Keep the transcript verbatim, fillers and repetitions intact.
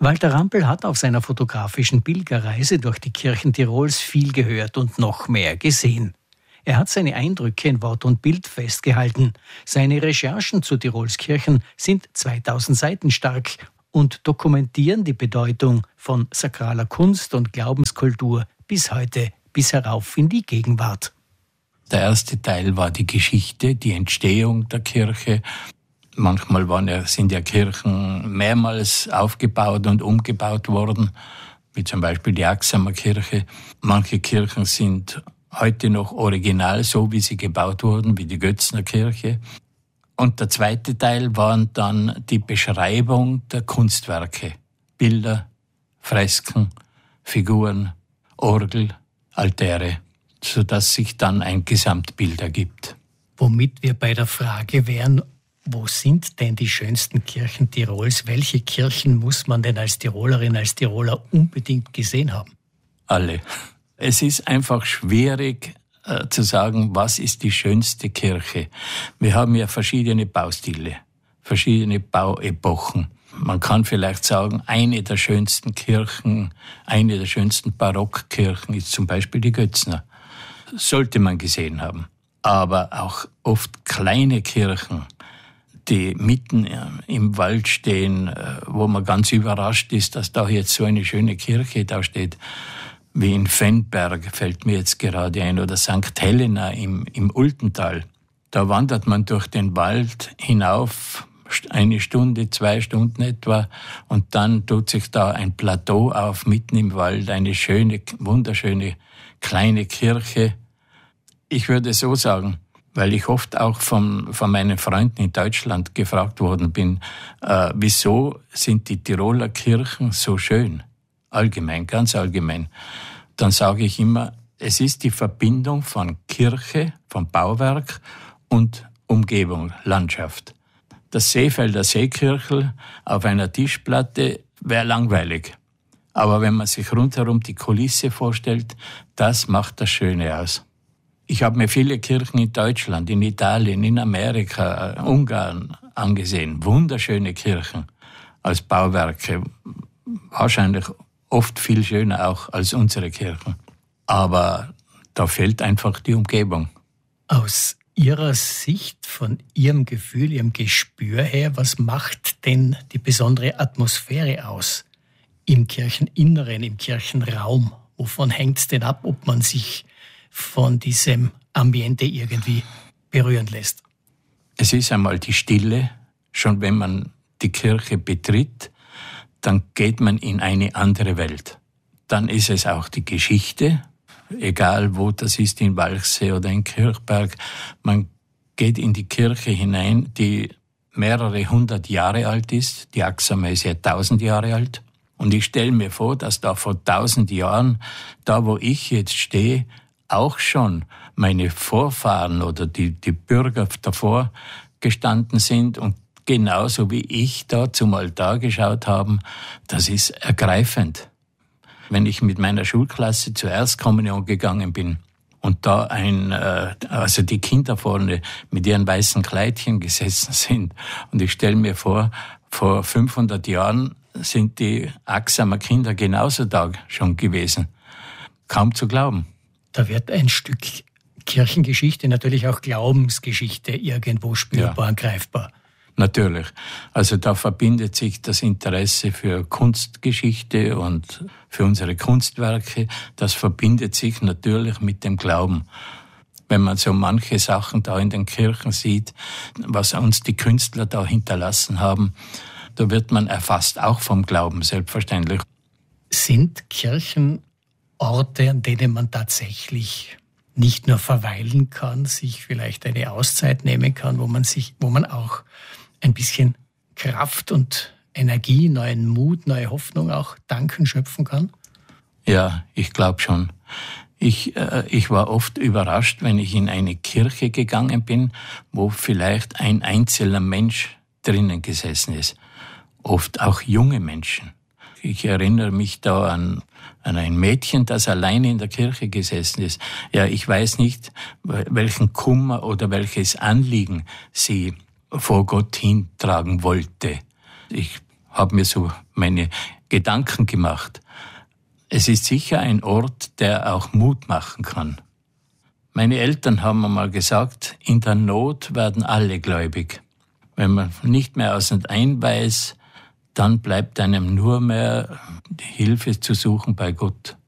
Walter Rampel hat auf seiner fotografischen Pilgerreise durch die Kirchen Tirols viel gehört und noch mehr gesehen. Er hat seine Eindrücke in Wort und Bild festgehalten. Seine Recherchen zu Tirols Kirchen sind zweitausend Seiten stark und dokumentieren die Bedeutung von sakraler Kunst und Glaubenskultur bis heute, bis herauf in die Gegenwart. Der erste Teil war die Geschichte, die Entstehung der Kirche. Manchmal waren ja, sind ja Kirchen mehrmals aufgebaut und umgebaut worden, wie zum Beispiel die Axamer Kirche. Manche Kirchen sind heute noch original, so wie sie gebaut wurden, wie die Götzner Kirche. Und der zweite Teil waren dann die Beschreibung der Kunstwerke. Bilder, Fresken, Figuren, Orgel, Altäre, sodass sich dann ein Gesamtbild ergibt. Womit wir bei der Frage wären, wo sind denn die schönsten Kirchen Tirols? Welche Kirchen muss man denn als Tirolerin, als Tiroler unbedingt gesehen haben? Alle. Es ist einfach schwierig äh, zu sagen, was ist die schönste Kirche. Wir haben ja verschiedene Baustile, verschiedene Bauepochen. Man kann vielleicht sagen, eine der schönsten Kirchen, eine der schönsten Barockkirchen ist zum Beispiel die Götzner. Sollte man gesehen haben. Aber auch oft kleine Kirchen, die mitten im Wald stehen, wo man ganz überrascht ist, dass da jetzt so eine schöne Kirche da steht, wie in Fennberg fällt mir jetzt gerade ein, oder Sankt Helena im, im Ultental. Da wandert man durch den Wald hinauf, eine Stunde, zwei Stunden etwa, und dann tut sich da ein Plateau auf, mitten im Wald, eine schöne, wunderschöne kleine Kirche. Ich würde so sagen, weil ich oft auch von, von meinen Freunden in Deutschland gefragt worden bin, äh, wieso sind die Tiroler Kirchen so schön? Allgemein, ganz allgemein. Dann sage ich immer, es ist die Verbindung von Kirche, von Bauwerk und Umgebung, Landschaft. Das Seefelder Seekirchel auf einer Tischplatte wäre langweilig. Aber wenn man sich rundherum die Kulisse vorstellt, das macht das Schöne aus. Ich habe mir viele Kirchen in Deutschland, in Italien, in Amerika, Ungarn angesehen. Wunderschöne Kirchen als Bauwerke. Wahrscheinlich oft viel schöner auch als unsere Kirchen. Aber da fehlt einfach die Umgebung. Aus Ihrer Sicht, von Ihrem Gefühl, Ihrem Gespür her, was macht denn die besondere Atmosphäre aus im Kircheninneren, im Kirchenraum? Wovon hängt es denn ab, ob man sich von diesem Ambiente irgendwie berühren lässt? Es ist einmal die Stille. Schon wenn man die Kirche betritt, dann geht man in eine andere Welt. Dann ist es auch die Geschichte, egal wo das ist, in Walchsee oder in Kirchberg. Man geht in die Kirche hinein, die mehrere hundert Jahre alt ist. Die Axamer ist ja tausend Jahre alt. Und ich stelle mir vor, dass da vor tausend Jahren, da wo ich jetzt stehe, auch schon meine Vorfahren oder die, die Bürger davor gestanden sind und genauso wie ich da zum Altar geschaut haben. Das ist ergreifend. Wenn ich mit meiner Schulklasse zur Erstkommunion gegangen bin und da ein, äh, also die Kinder vorne mit ihren weißen Kleidchen gesessen sind und ich stelle mir vor, vor fünfhundert Jahren sind die Axamer Kinder genauso da schon gewesen. Kaum zu glauben. Da wird ein Stück Kirchengeschichte, natürlich auch Glaubensgeschichte irgendwo spürbar, ja, und greifbar. Natürlich. Also da verbindet sich das Interesse für Kunstgeschichte und für unsere Kunstwerke. Das verbindet sich natürlich mit dem Glauben. Wenn man so manche Sachen da in den Kirchen sieht, was uns die Künstler da hinterlassen haben, da wird man erfasst, auch vom Glauben, selbstverständlich. Sind Kirchen Orte, an denen man tatsächlich nicht nur verweilen kann, sich vielleicht eine Auszeit nehmen kann, wo man sich, wo man auch ein bisschen Kraft und Energie, neuen Mut, neue Hoffnung auch danken, schöpfen kann? Ja, ich glaube schon. Ich, äh, ich war oft überrascht, wenn ich in eine Kirche gegangen bin, wo vielleicht ein einzelner Mensch drinnen gesessen ist. Oft auch junge Menschen. Ich erinnere mich da an, an ein Mädchen, das alleine in der Kirche gesessen ist. Ja, ich weiß nicht, welchen Kummer oder welches Anliegen sie vor Gott hintragen wollte. Ich habe mir so meine Gedanken gemacht. Es ist sicher ein Ort, der auch Mut machen kann. Meine Eltern haben einmal gesagt, in der Not werden alle gläubig. Wenn man nicht mehr aus und ein weiß, dann bleibt einem nur mehr die Hilfe zu suchen bei Gott.